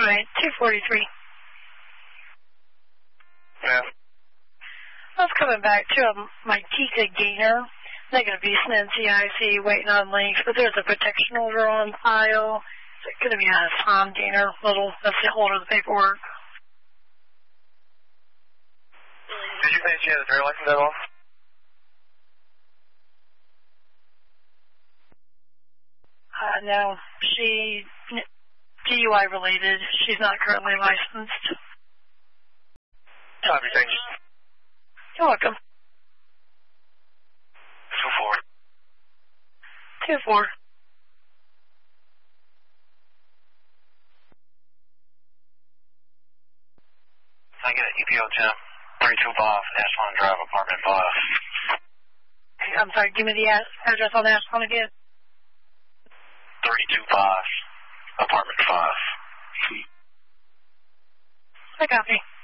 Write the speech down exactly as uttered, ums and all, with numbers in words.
right, two forty-three. Yeah. I was coming back to um, my Tika Gainer, negative East N C I C, waiting on links, but there's a protection order on file. It's going to be a Tom Gainer, little, that's the holder of the paperwork. Did you say she has a driver's license at all? Uh, no, she, D U I related, she's not currently licensed. Copy, thank you. You're welcome. two four. two four. I get an E P O Tim, three two five, Ashland Drive, apartment five. I'm sorry, give me the ad- address on that one again. three two five, apartment five. I copy.